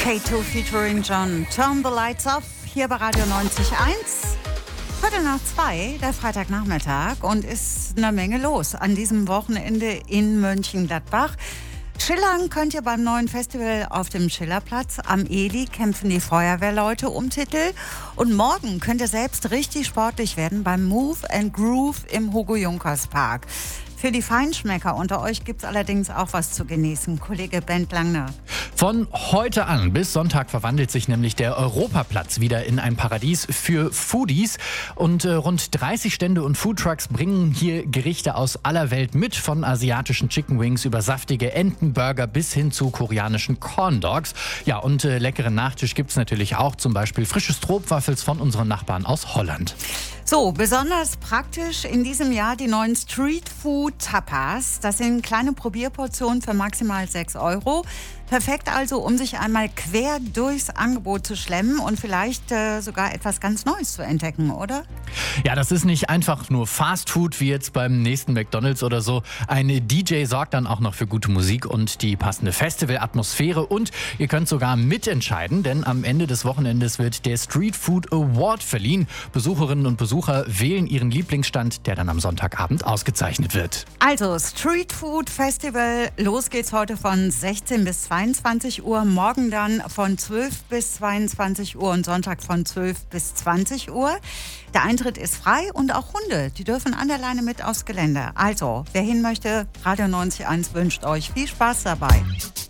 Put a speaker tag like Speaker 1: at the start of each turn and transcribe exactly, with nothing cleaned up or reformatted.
Speaker 1: K zwei featuring John. Turn the Lights Off hier bei Radio neunzig Komma eins. Viertel nach zwei, der Freitagnachmittag, und ist eine Menge los an diesem Wochenende in Mönchengladbach. Schillern könnt ihr beim neuen Festival auf dem Schillerplatz. Am Eli kämpfen die Feuerwehrleute um Titel. Und morgen könnt ihr selbst richtig sportlich werden beim Move and Groove im Hugo-Junkers-Park. Für die Feinschmecker unter euch gibt es allerdings auch was zu genießen. Kollege Bent Langner.
Speaker 2: Von heute an bis Sonntag verwandelt sich nämlich der Europaplatz wieder in ein Paradies für Foodies. Und äh, rund dreißig Stände und Foodtrucks bringen hier Gerichte aus aller Welt mit. Von asiatischen Chicken Wings über saftige Entenburger bis hin zu koreanischen Corn Dogs. Ja, und äh, leckeren Nachtisch gibt es natürlich auch. Zum Beispiel frische Stroopwafels von unseren Nachbarn aus Holland.
Speaker 1: So, besonders praktisch in diesem Jahr die neuen Street Food Tapas. Das sind kleine Probierportionen für maximal sechs Euro. Perfekt also, um sich einmal quer durchs Angebot zu schlemmen und vielleicht äh, sogar etwas ganz Neues zu entdecken, oder?
Speaker 2: Ja, das ist nicht einfach nur Fast Food wie jetzt beim nächsten McDonald's oder so. Ein D J sorgt dann auch noch für gute Musik und die passende Festivalatmosphäre. Und ihr könnt sogar mitentscheiden, denn am Ende des Wochenendes wird der Street Food Award verliehen. Besucherinnen und Besucher wählen ihren Lieblingsstand, der dann am Sonntagabend ausgezeichnet wird.
Speaker 1: Also Street Food Festival, los geht's heute von sechzehn bis zweiundzwanzig Uhr, morgen dann von zwölf bis zweiundzwanzig Uhr und Sonntag von zwölf bis zwanzig Uhr. Der Eintritt ist frei und auch Hunde, die dürfen an der Leine mit aufs Gelände. Also, wer hin möchte, Radio neunzig Komma eins wünscht euch viel Spaß dabei.